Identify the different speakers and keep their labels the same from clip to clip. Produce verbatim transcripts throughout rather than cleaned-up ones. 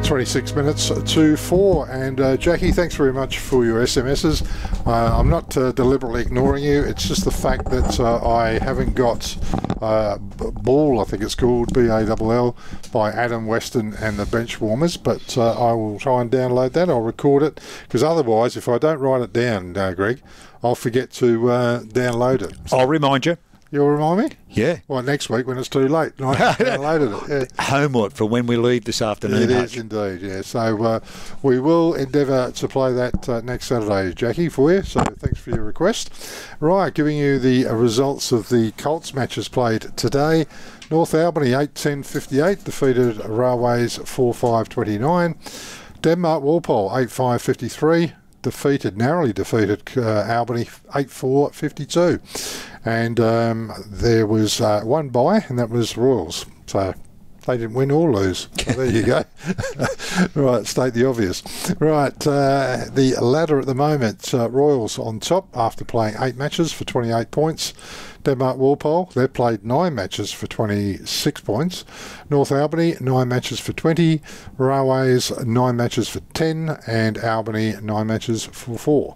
Speaker 1: twenty-six minutes to four. And uh, Jackie, thanks very much for your S M Ses. Uh, I'm not uh, deliberately ignoring you. It's just the fact that uh, I haven't got uh, Ball, I think it's called, B A L L, by Adam Weston and the Benchwarmers. But uh, I will try and download that. I'll record it, because otherwise, if I don't write it down, uh, Greg, I'll forget to uh, download it.
Speaker 2: I'll remind you.
Speaker 1: You'll remind me?
Speaker 2: Yeah.
Speaker 1: Well, next week when it's too late. And I downloaded it. Yeah.
Speaker 2: Homework for when we leave this afternoon.
Speaker 1: It is indeed, yeah. So uh, we will endeavour to play that uh, next Saturday, Jackie, for you. So thanks for your request. Right, giving you the uh, results of the Colts matches played today. North Albany eight ten fifty-eight defeated Railways four five twenty-nine. Denmark Walpole eight five fifty-three. Defeated, narrowly defeated uh, Albany eight four fifty-two. And um, there was uh, one bye, and that was Royals. So they didn't win or lose. So there you go. Right, state the obvious. Right, uh, the ladder at the moment, uh, Royals on top after playing eight matches for twenty-eight points. Denmark Walpole, they played nine matches for twenty-six points. North Albany, nine matches for twenty. Railways, nine matches for ten. And Albany, nine matches for four.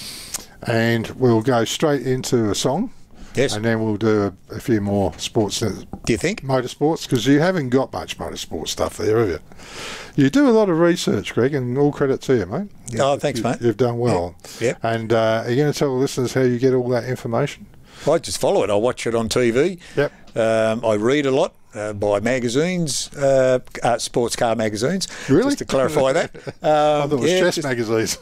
Speaker 1: And we'll go straight into a song.
Speaker 2: Yes.
Speaker 1: And then we'll do a, a few more sports. Do
Speaker 2: you think?
Speaker 1: Motorsports, because you haven't got much motorsport stuff there, have you? You do a lot of research, Greg, and all credit to you, mate.
Speaker 2: Oh, thanks,
Speaker 1: you,
Speaker 2: mate.
Speaker 1: You've done well.
Speaker 2: Yeah. yeah.
Speaker 1: And uh, are you going to tell the listeners how you get all that information?
Speaker 2: I just follow it. I watch it on T V.
Speaker 1: Yep.
Speaker 2: Um, I read a lot. Uh, by magazines, uh, uh, sports car magazines.
Speaker 1: Really?
Speaker 2: Just to clarify that. Um,
Speaker 1: I thought it was
Speaker 2: yeah,
Speaker 1: chess
Speaker 2: just,
Speaker 1: magazines.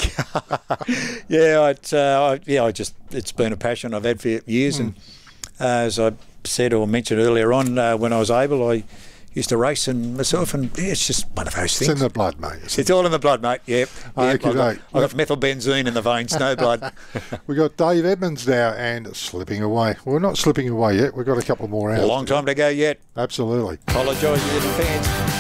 Speaker 2: yeah, I'd, uh, I, yeah, I just it's been a passion I've had for years, mm. and uh, as I said or mentioned earlier on, uh, when I was able, I used to race and myself, and yeah, it's just one of those things.
Speaker 1: It's in the blood, mate. It's,
Speaker 2: it's all in the blood, mate. Yep. yep.
Speaker 1: Okay,
Speaker 2: I've, got,
Speaker 1: right.
Speaker 2: I've got methylbenzene in the veins, no blood.
Speaker 1: We've got Dave Edmonds now and slipping away. Well, we're not slipping away yet. We've got a couple more hours.
Speaker 2: A long time to go yet.
Speaker 1: Absolutely.
Speaker 2: Apologise to the fans.